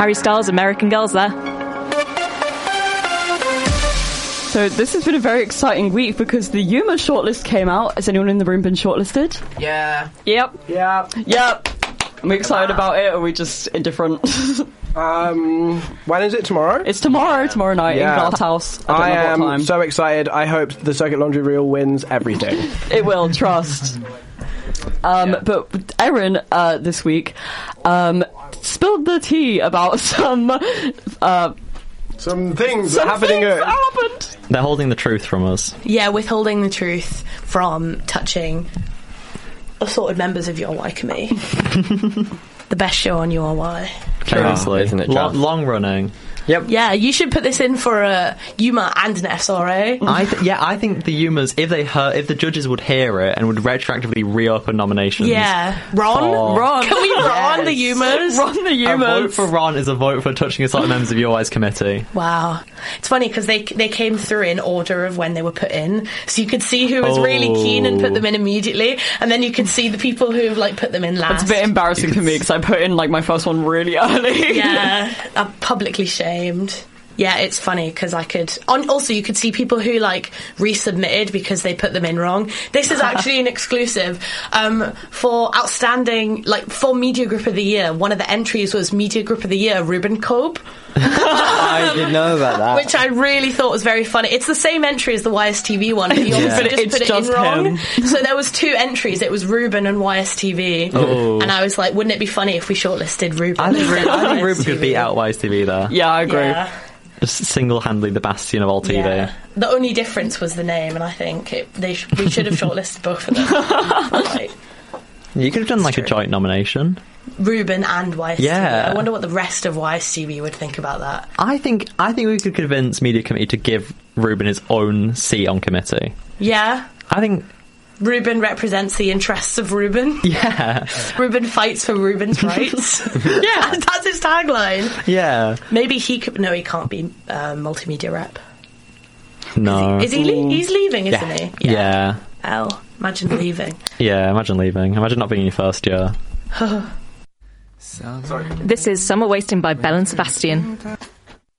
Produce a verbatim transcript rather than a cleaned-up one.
Harry Styles, American Girls there. So this has been a very exciting week because the Yuma shortlist came out. Has anyone in the room been shortlisted? Yeah. Yep. Yeah. Yep. Are we excited about it, or are we just indifferent? um, when is it? Tomorrow? It's tomorrow, tomorrow night yeah. in Glass House. I, don't I know am what time. so excited. I hope the Circuit Laundry Reel wins everything. It will, trust. Um, yeah. But Erin, uh, this week, um, spilled the tea about some... Uh, Some things Some are happening. things at- happened. They're holding the truth from us. Yeah, withholding the truth from touching assorted members of your Y Committee. The best show on U R Y. Seriously, oh, isn't it? Lo- long running. Yep. Yeah, you should put this in for a Yuma and an S R A. I th- yeah, I think the Yumas, if they heard, if the judges would hear it and would retroactively re-open nominations. Yeah, Ron, for... Ron. Can we Ron the Yumas? Ron the Yumas. A vote for Ron is a vote for touching assault members of your Y's committee. Wow, it's funny because they they came through in order of when they were put in, so you could see who was oh. really keen and put them in immediately, and then you could see the people who like put them in last. It's a bit embarrassing for me because I put in like my first one really early. Yeah, I'm publicly shamed. Yeah, it's funny because I could... On, also, you could see people who, like, resubmitted because they put them in wrong. This is actually an exclusive. Um, for outstanding... Like, for Media Group of the Year, one of the entries was Media Group of the Year, Ruben Cope. I didn't know about that. Which I really thought was very funny. It's the same entry as the Y S T V one, but you yeah. obviously but just it's put it just in wrong. him. So there was two entries. It was Ruben and Y S T V. Oh. And I was like, wouldn't it be funny if we shortlisted Ruben? I think, Ru- I think Y S T V? Ruben could beat out Y S T V there. Yeah, I agree. Yeah. Just single-handedly the bastion of all T V. Yeah. The only difference was the name, and I think it, they sh- we should have shortlisted both of them. Like, you could have done like true. a joint nomination. Ruben and Y S T V. Yeah. I wonder what the rest of Y S T V would think about that. I think I think we could convince Media Committee to give Ruben his own seat on committee. Yeah. I think... Ruben represents the interests of Ruben. Yeah. Ruben fights for Ruben's rights. Yeah, that's his tagline. Yeah. Maybe he could... No, he can't be uh, multimedia rep. No. Is he? Is he le- he's leaving, isn't yeah. he? Yeah. yeah. Hell, imagine leaving. Yeah, imagine leaving. Imagine not being in your first year. This is Summer Wasting by Belle and Sebastian.